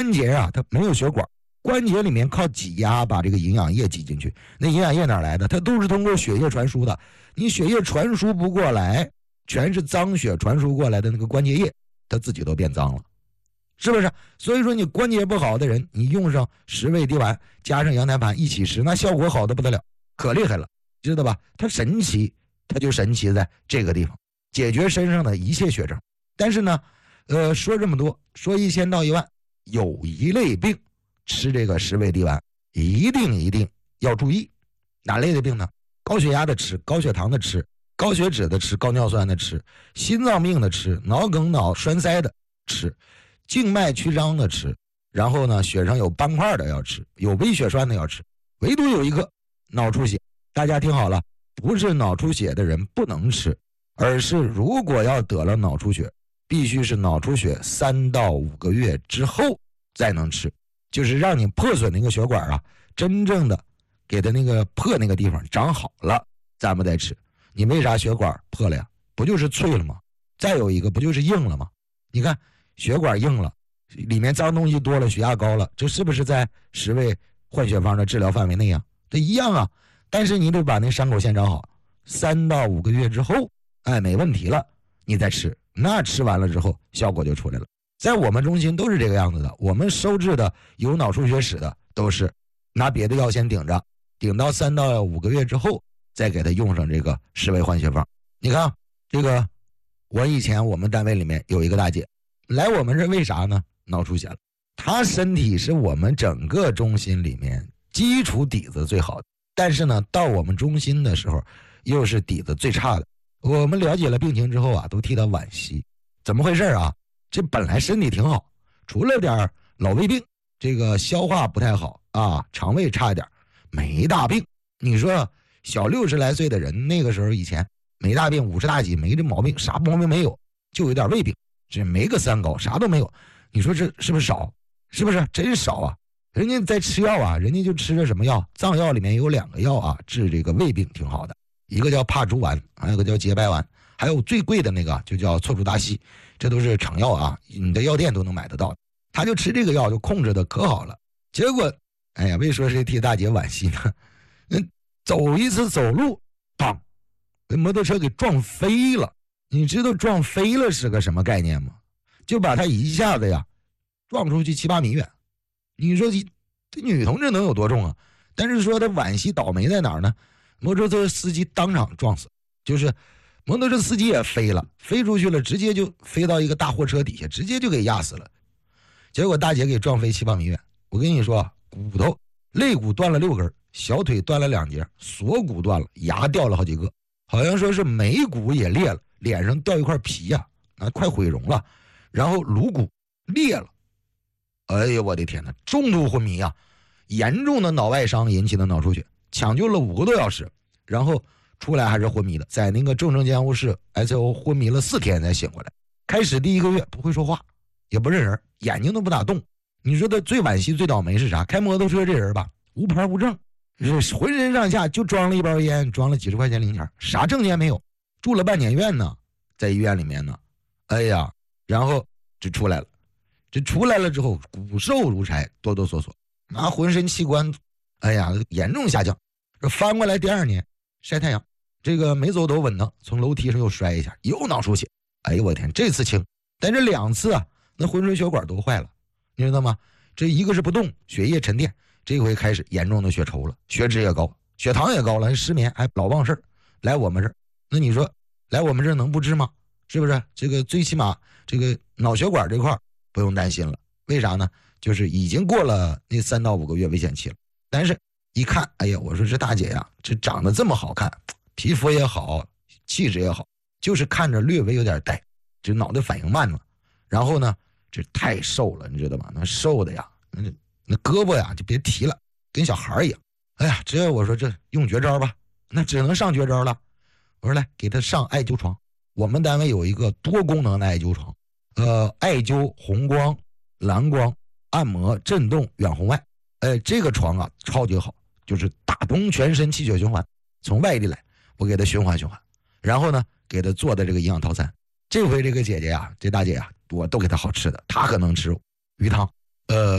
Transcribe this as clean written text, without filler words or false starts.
关节啊，它没有血管，关节里面靠挤压把这个营养液挤进去。那营养液哪来的？它都是通过血液传输的。你血液传输不过来，全是脏血传输过来的那个关节液，它自己都变脏了，是不是？所以说你关节不好的人，你用上十味地丸加上羊胎盘一起吃，那效果好的不得了，可厉害了，知道吧？它神奇，它就神奇在这个地方，解决身上的一切血症。但是呢，说这么多，说1000到1万，有一类病吃这个十味地丸一定要注意。哪类的病呢？高血压的吃，高血糖的吃，高血脂的吃，高尿酸的吃，心脏病的吃，脑梗脑栓塞的吃，静脉曲张的吃，然后呢血上有斑块的要吃，有微血栓的要吃，唯独有一个脑出血。大家听好了，不是脑出血的人不能吃，而是如果要得了脑出血，必须是脑出血3到5个月之后再能吃，就是让你破损那个血管啊，真正的给它那个破那个地方长好了，咱们再吃。你为啥血管破了呀？不就是脆了吗？再有一个不就是硬了吗？你看血管硬了，里面脏东西多了，血压高了，这是不是在十味换血方的治疗范围内呀？这一样啊。但是你得把那伤口先长好，3到5个月之后，没问题了，你再吃，那吃完了之后效果就出来了。在我们中心都是这个样子的，我们收治的有脑出血史的都是拿别的药先顶着，顶到3到5个月之后，再给他用上这个十味换血方。你看这个，我以前我们单位里面有一个大姐来我们这，为啥呢？脑出血了。她身体是我们整个中心里面基础底子最好的，但是呢到我们中心的时候又是底子最差的。我们了解了病情之后啊，都替她惋惜。怎么回事啊？这本来身体挺好，除了点老胃病，这个消化不太好啊，肠胃差一点，没大病。你说小60来岁的人，那个时候以前没大病，50大几没这毛病，啥毛病没有，就有点胃病，这没个3高，啥都没有。你说这是不是少？是不是真少啊？人家在吃药啊，人家就吃着什么药？藏药里面有2个药啊，治这个胃病挺好的，一个叫帕珠丸，还有个叫节白丸，还有最贵的那个就叫错珠达西，这都是厂药啊，你的药店都能买得到。他就吃这个药就控制的可好了。结果为说是替大姐惋惜呢？走一次走路，砰，被摩托车给撞飞了。你知道撞飞了是个什么概念吗？就把他一下子呀撞出去7、8米远。你说这女同志能有多重啊？但是说他惋惜倒霉在哪儿呢？摩托车司机当场撞死，就是摩托车司机也飞了，飞出去了，直接就飞到一个大货车底下，直接就给压死了。结果大姐给撞飞7、8米远。我跟你说，骨头肋骨断了6根，小腿断了2节，锁骨断了，牙掉了好几个，好像说是眉骨也裂了，脸上掉一块皮呀，快毁容了，然后颅骨裂了。哎呀，我的天哪，重度昏迷啊，严重的脑外伤引起的脑出血，抢救了5个多小时，然后出来还是昏迷的，在那个重症监护室 ICU 昏迷了4天才醒过来。开始第1个月不会说话，也不认人，眼睛都不打动。你说他最惋惜最倒霉是啥？开摩托车这人吧，无牌无证，浑身上下就装了一包烟，装了几十块钱零钱，啥证件没有，住了半年院呢，在医院里面呢。哎呀，然后就出来了。这出来了之后骨瘦如柴，哆哆嗦嗦，浑身器官严重下降。这翻过来第2年晒太阳，这个没走都稳当，从楼梯上又摔一下，又脑出血。哎呦我天，这次轻，但这2次啊，那浑水血管都坏了，你知道吗？这一个是不动，血液沉淀，这回开始严重的血稠了，血脂也高，血糖也高了，失眠，还老忘事，来我们这儿。那你说来我们这儿能不治吗？是不是？这个最起码这个脑血管这块不用担心了。为啥呢？就是已经过了那3到5个月危险期了。但是一看，哎呀，我说这大姐呀，这长得这么好看，皮肤也好，气质也好，就是看着略微有点呆，这脑袋反应慢了。然后呢，这太瘦了，你知道吗？那瘦的呀，那胳膊呀就别提了，跟小孩一样。哎呀，我说这用绝招吧，那只能上绝招了。我说来给他上艾灸床。我们单位有一个多功能的艾灸床，艾灸红光、蓝光、按摩、震动、远红外。这个床啊超级好，就是打通全身气血循环，从外地来，我给他循环循环，然后呢给他做的这个营养套餐。这回这个姐姐呀，这大姐呀，我都给她好吃的，她可能吃鱼汤，